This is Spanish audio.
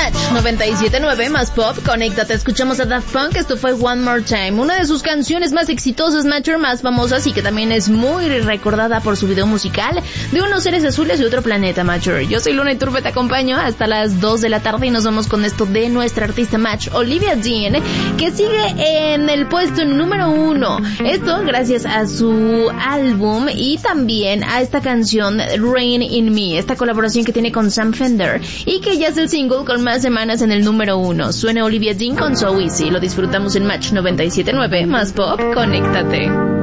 Match 97.9 más pop, conéctate, escuchamos a Daft Punk, esto fue One More Time, una de sus canciones más exitosas, Matcher, más famosas y que también es muy recordada por su video musical de unos seres azules de otro planeta, Matcher. Yo soy Luna Iturbe, te acompaño hasta las 2 de la tarde y nos vamos con esto de nuestra artista Match, Olivia Dean, que sigue en el puesto número 1. Esto gracias a su álbum y también a esta canción Rain in Me, esta colaboración que tiene con Sam Fender y que ya es el single con más semanas en el número 1. Suena Olivia Dean con So Easy. Lo disfrutamos en Match 97.9 más pop. Conéctate.